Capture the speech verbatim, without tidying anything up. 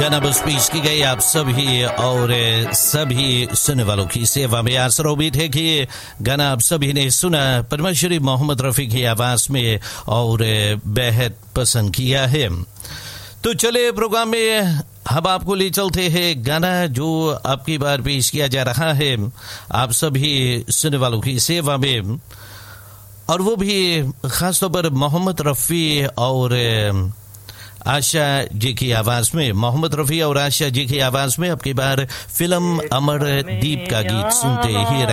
गाना बस पेश की गई आप सभी और सभी सुनने वालों की सेवा में। आसर उम्मीद है कि गाना आप सभी ने सुना पद्मश्री मोहम्मद रफ़ी की आवाज में और बेहद पसंद किया है। तो चले प्रोग्राम में हम आपको ले चलते हैं गाना जो आपकी बार पेश किया जा रहा है आप सभी सुनने वालों की सेवा में, और वो भी खासतौर पर मोहम्मद रफ़ी और आशा जी की आवाज में। मोहम्मद रफ़ी और आशा जी की आवाज में अब की बार फिल्म अमरदीप का गीत सुनते ही